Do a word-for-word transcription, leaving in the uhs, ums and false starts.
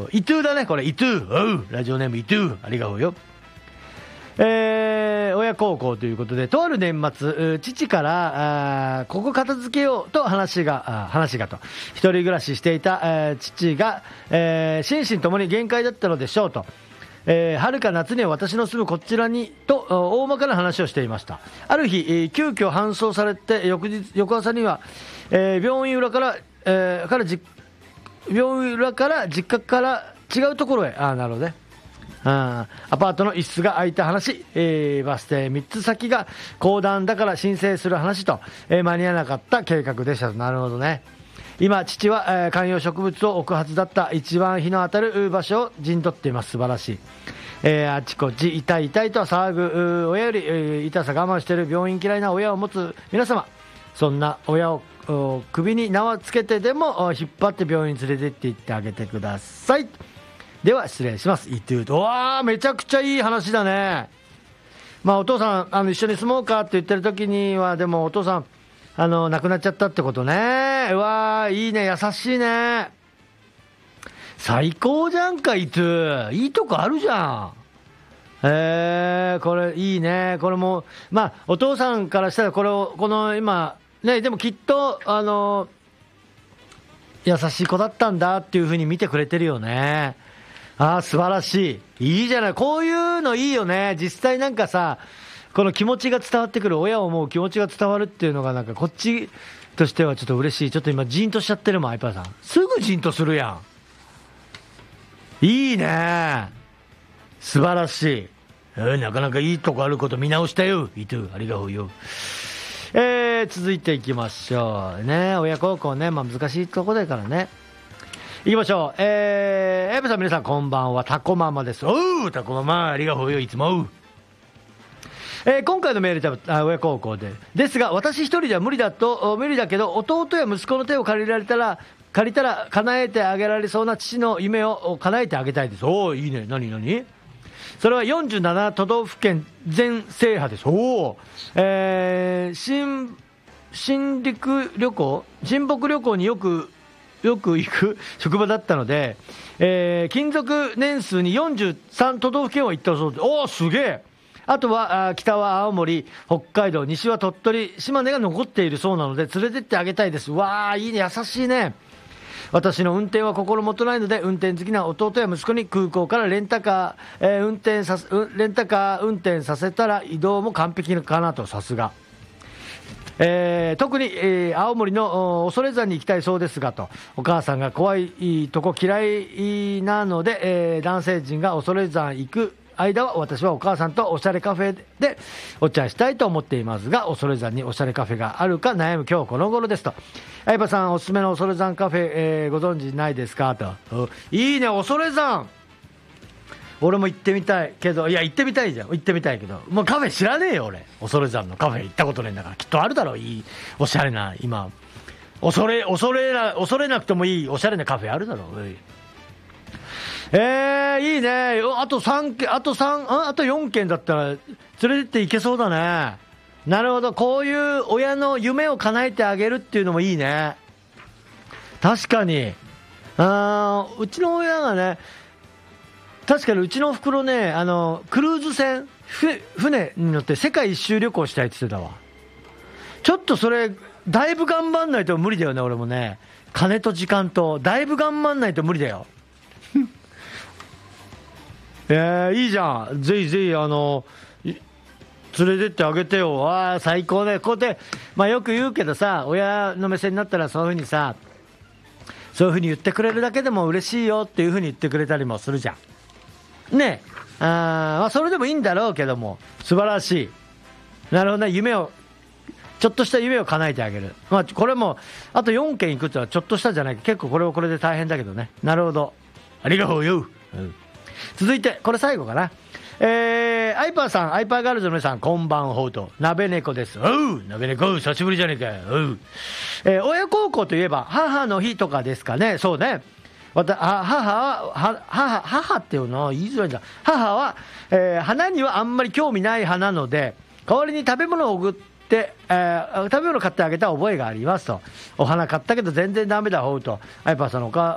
とイトゥーだね、これイトゥー、おうラジオネームイトゥー、ありがとうよ。えー、親孝行ということで、とある年末、父からあここ片付けようと話が話がと一人暮らししていた、えー、父が、えー、心身ともに限界だったのでしょうと、えー、春か夏には私の住むこちらにと大まかな話をしていました。ある日、えー、急遽搬送されて翌日翌朝には、えー、病院裏から、えー、からじ病院裏から実家から違うところへ、あーなるほどね、アパートの一室が空いた話、えー、バス停みっつ先が公団だから申請する話と、えー、間に合わなかった計画でした。なるほどね。今父は、えー、観葉植物を置くはずだった一番日の当たる場所を陣取っています。素晴らしい。えー、あちこち痛い痛いと騒ぐ親より、えー、痛さ我慢している病院嫌いな親を持つ皆様、そんな親を首に縄つけてでも引っ張って病院に連れてって行ってあげてください。では失礼します。イトゥーと、わーめちゃくちゃいい話だね。まあお父さんあの一緒に住もうかって言ってる時にはでもお父さんあの亡くなっちゃったってことね。うわーいいね、優しいね、最高じゃんかイトゥー、いいとこあるじゃん。えー、これいいね。これもまあお父さんからしたらこれをこの今ね、でもきっとあの優しい子だったんだっていう風に見てくれてるよね。ああ素晴らしい、いいじゃない、こういうのいいよね。実際なんかさ、この気持ちが伝わってくる、親を思う気持ちが伝わるっていうのがなんかこっちとしてはちょっと嬉しい。ちょっと今ジーンとしちゃってるもん、アイパーさんすぐジーンとするやん。いいね、素晴らしい、えー、なかなかいいとこあること見直したよイトゥー、ありがとうよ。えー、続いていきましょうね。親孝行ね、まあ難しいとこだからね。いきましょう。えー、エブさん皆さんこんばんは、タコママです。おうタコママ、ありがとうよいつも。えー、今回のメールで親孝行でですが、私一人では無理だと無理だけど弟や息子の手を借りられたら借りたら叶えてあげられそうな父の夢を叶えてあげたいです。おおいいね、何何それはよんじゅうなな都道府県全制覇です。おお、えー、新新陸旅行新北旅行によくよく行く職場だったので、えー、勤続年数によんじゅうさん都道府県は行ったそうです。おおすげえ。あとは北は青森、北海道、西は鳥取、島根が残っているそうなので連れてってあげたいです。わあいいね、優しいね。私の運転は心もとないので運転好きな弟や息子に空港からレンタカー、えー、運転さレンタカー運転させたら移動も完璧かなと。さすが。えー、特に、えー、青森の恐山に行きたいそうですがと、お母さんが怖いとこ嫌いなので、えー、男性陣が恐山行く間は私はお母さんとおしゃれカフェでお茶したいと思っていますが、恐山におしゃれカフェがあるか悩む今日この頃ですと。相葉さんおすすめの恐山カフェ、えー、ご存知ないですかと。いいね、恐山俺も行ってみたいけど、いや行ってみたいじゃん、行ってみたいけどもうカフェ知らねえよ俺。恐山のカフェ行ったことないんだから、きっとあるだろう、いいおしゃれな、今恐れ恐れな恐れなくてもいいおしゃれなカフェあるだろう。えー、いいね。あとさんけんあとさんああとよんけんだったら連れてっていけそうだね。なるほど、こういう親の夢を叶えてあげるっていうのもいいね。確かに。あうちの親がね、確かにうちのおふくろね、あのクルーズ船船に乗って世界一周旅行したいって言ってたわ。ちょっとそれだいぶ頑張んないと無理だよね。俺もね、金と時間とだいぶ頑張んないと無理だよ。えー、いいじゃん。ぜひぜひあの連れてってあげてよ。ああ最高ね。こうやって、まあ、よく言うけどさ、親の目線になったらそういう風にさ、そういう風に言ってくれるだけでも嬉しいよっていう風に言ってくれたりもするじゃんね。あ、まあ、それでもいいんだろうけども素晴らしい。なるほどね。夢をちょっとした夢を叶えてあげる。まあこれもあとよんけん行くってのはちょっとしたじゃない、結構これはこれで大変だけどね。なるほど、ありがとうよ、うん、続いてこれ最後かな。えー、アイパーさん、アイパーガールズの皆さんこんばんほうと、鍋猫です。おう鍋猫久しぶりじゃねえかよ。おう、えー、親孝行といえば母の日とかですかね。そうね、わた母はは母母っていうの言いづらいんだ。母は、えー、花にはあんまり興味ない派なので代わりに食べ物を送ってえー、食べ物買ってあげた覚えがありますと。お花買ったけど全然ダメだほうと、アイパーさんのおか